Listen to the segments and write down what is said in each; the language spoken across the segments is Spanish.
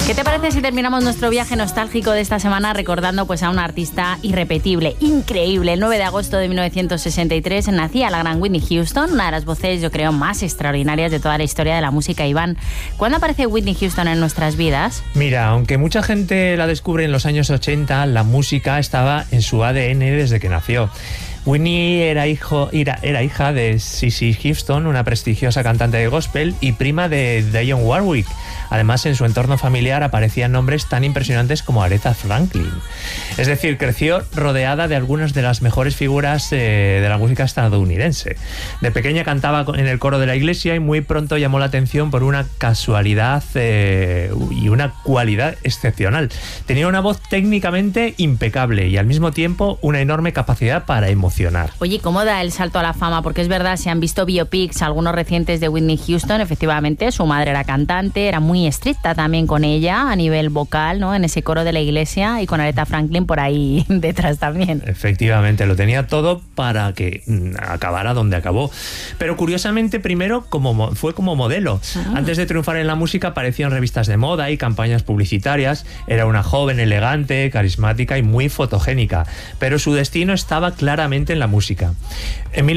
¿Qué te parece si terminamos nuestro viaje nostálgico de esta semana recordando pues a una artista irrepetible, increíble? El 9 de agosto de 1963 nacía la gran Whitney Houston, una de las voces, yo creo, más extraordinarias de toda la historia de la música. Iván, ¿cuándo aparece Whitney Houston en nuestras vidas? Mira, aunque mucha gente la descubre en los años 80, la música estaba en su ADN desde que nació. Whitney era hija de Cissy Houston, una prestigiosa cantante de gospel y prima de Dionne Warwick. Además, en su entorno familiar aparecían nombres tan impresionantes como Aretha Franklin. Es decir, creció rodeada de algunas de las mejores figuras de la música estadounidense. De pequeña cantaba en el coro de la iglesia y muy pronto llamó la atención por una casualidad y una cualidad excepcional. Tenía una voz técnicamente impecable y al mismo tiempo una enorme capacidad para emocionar. Oye, ¿cómo da el salto a la fama? Porque es verdad, si han visto biopics, algunos recientes de Whitney Houston, efectivamente, su madre era cantante, era muy estricta también con ella a nivel vocal, ¿no? En ese coro de la iglesia, y con Aretha Franklin por ahí detrás también. Efectivamente, lo tenía todo para que acabara donde acabó. Pero curiosamente, primero fue como modelo. Antes de triunfar en la música, apareció en revistas de moda y campañas publicitarias. Era una joven elegante, carismática y muy fotogénica. Pero su destino estaba claramente en la música. En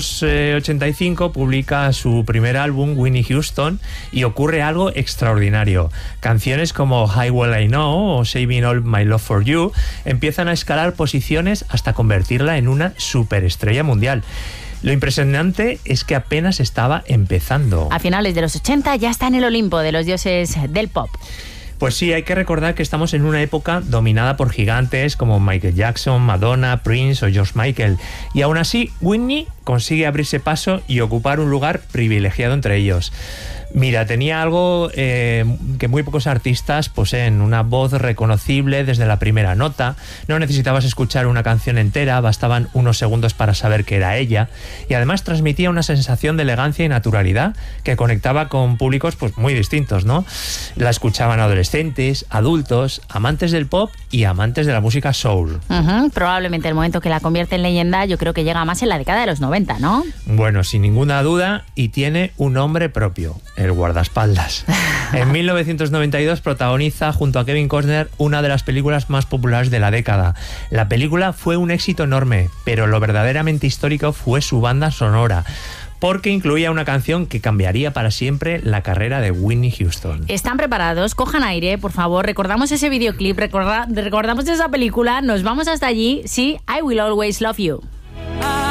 1985 publica su primer álbum, Whitney Houston, y ocurre algo extraordinario. Canciones como How Well I Know o Saving All My Love For You empiezan a escalar posiciones hasta convertirla en una superestrella mundial. Lo impresionante es que apenas estaba empezando. A finales de los 80 ya está en el Olimpo de los dioses del pop. Pues sí, hay que recordar que estamos en una época dominada por gigantes como Michael Jackson, Madonna, Prince o George Michael. Y aún así, Whitney consigue abrirse paso y ocupar un lugar privilegiado entre ellos. Mira, tenía algo que muy pocos artistas poseen, una voz reconocible desde la primera nota. No necesitabas escuchar una canción entera, bastaban unos segundos para saber que era ella. Y además transmitía una sensación de elegancia y naturalidad que conectaba con públicos pues muy distintos, ¿no? La escuchaban adolescentes, adultos, amantes del pop y amantes de la música soul. Probablemente el momento que la convierte en leyenda yo creo que llega más en la década de los 90, ¿no? Bueno, sin ninguna duda, y tiene un nombre propio: el guardaespaldas. En 1992 protagoniza junto a Kevin Costner una de las películas más populares de la década. La película fue un éxito enorme, pero lo verdaderamente histórico fue su banda sonora, porque incluía una canción que cambiaría para siempre la carrera de Whitney Houston. ¿Están preparados? Cojan aire, por favor. Recordamos ese videoclip, recordamos esa película, nos vamos hasta allí. Sí, I Will Always Love You.